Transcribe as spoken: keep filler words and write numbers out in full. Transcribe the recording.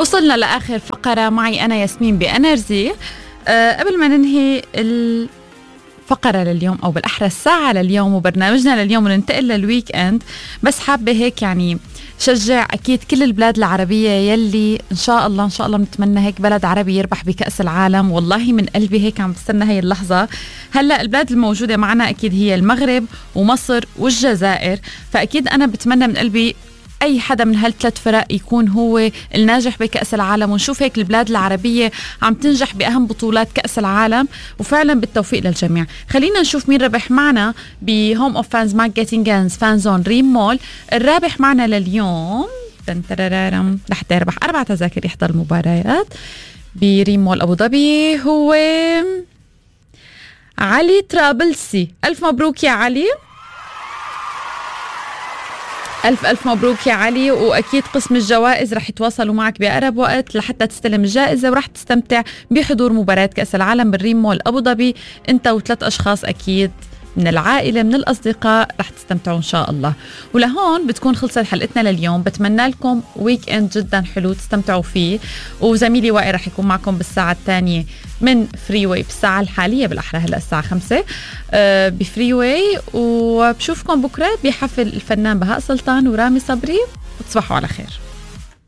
وصلنا لآخر فقرة معي أنا ياسمين بأنرجي. أه قبل ما ننهي الفقرة لليوم أو بالأحرى الساعة لليوم وبرنامجنا لليوم وننتقل للويك أند، بس حابة هيك يعني شجع أكيد كل البلاد العربية يلي إن شاء الله إن شاء الله بنتمنى هيك بلد عربي يربح بكأس العالم. والله من قلبي هيك عم بستنى هاي اللحظة. هلأ البلاد الموجودة معنا أكيد هي المغرب ومصر والجزائر، فأكيد أنا بتمنى من قلبي أي حدا من هالثلاث فرق يكون هو الناجح بكأس العالم، ونشوف هيك البلاد العربية عم تنجح بأهم بطولات كأس العالم، وفعلا بالتوفيق للجميع. خلينا نشوف مين ربح معنا بهوم اوف فانز ماك جيتنج جانز فان زون ريم مول. الرابح معنا لليوم رح تربح أربع تذاكر يحضر المباريات بريم مول أبو ظبي هو علي طرابلسي. ألف مبروك يا علي، ألف ألف مبروك يا علي. وأكيد قسم الجوائز رح يتواصلوا معك بأقرب وقت لحتى تستلم الجائزة، ورح تستمتع بحضور مباراة كأس العالم بالريم مول أبو ظبي أنت وثلاث أشخاص أكيد من العائلة من الأصدقاء، رح تستمتعوا إن شاء الله. ولهون بتكون خلصت حلقتنا لليوم. بتمنى لكم ويك اند جدا حلو تستمتعوا فيه، وزميلي وائل رح يكون معكم بالساعة الثانية من فري واي بالساعة الحالية بالأحرى هلأ الساعة خمسة أه بفري واي. وبشوفكم بكرة بحفل الفنان بهاء سلطان ورامي صبري، وتصبحوا على خير.